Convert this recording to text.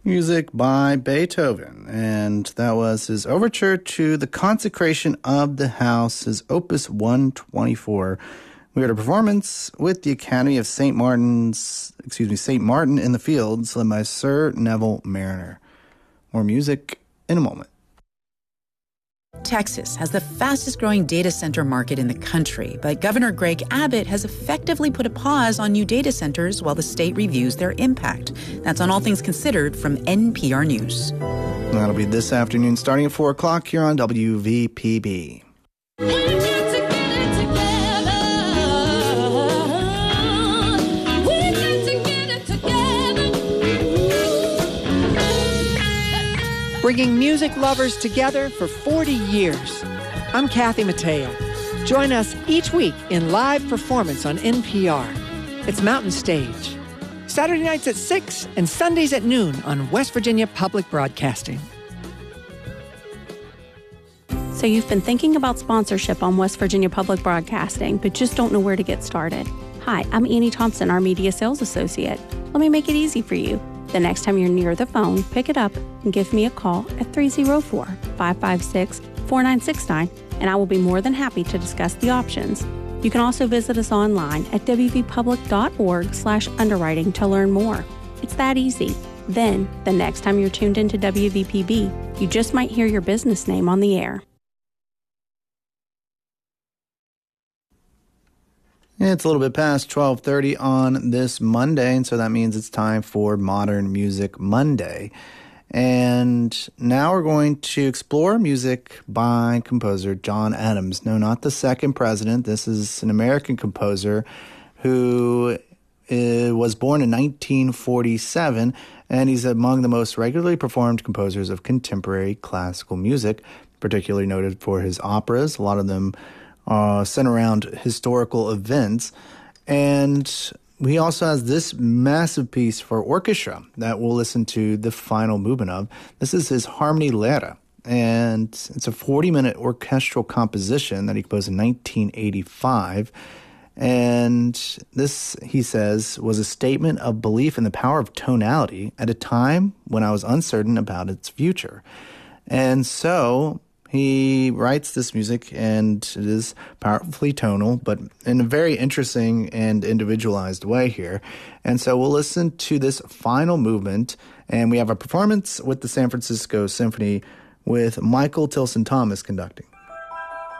Music by Beethoven, and that was his overture to the consecration of the house, his Opus 124. We had a performance with the Academy of St. Martin in the Fields, led by Sir Neville Marriner. More music in a moment. Texas has the fastest growing data center market in the country, but Governor Greg Abbott has effectively put a pause on new data centers while the state reviews their impact. That's on All Things Considered from NPR News. That'll be this afternoon starting at 4 o'clock here on WVPB. Bringing music lovers together for 40 years. I'm Kathy Mateo. Join us each week in live performance on NPR. It's Mountain Stage. Saturday nights at 6 and Sundays at noon on West Virginia Public Broadcasting. So you've been thinking about sponsorship on West Virginia Public Broadcasting, but just don't know where to get started. Hi, I'm Annie Thompson, our Media Sales Associate. Let me make it easy for you. The next time you're near the phone, pick it up and give me a call at 304-556-4969, and I will be more than happy to discuss the options. You can also visit us online at wvpublic.org/underwriting to learn more. It's that easy. Then, the next time you're tuned into WVPB, you just might hear your business name on the air. It's a little bit past 12:30 on this Monday, and so that means it's time for Modern Music Monday. And now we're going to explore music by composer John Adams. No, not the second president. This is an American composer who was born in 1947, and he's among the most regularly performed composers of contemporary classical music, particularly noted for his operas. A lot of them centered around historical events. And he also has this massive piece for orchestra that we'll listen to the final movement of. This is his Harmonie Lehre, and it's a 40-minute orchestral composition that he composed in 1985. And this, he says, was a statement of belief in the power of tonality at a time when I was uncertain about its future. And so he writes this music, and it is powerfully tonal, but in a very interesting and individualized way here. And so we'll listen to this final movement, and we have a performance with the San Francisco Symphony with Michael Tilson Thomas conducting.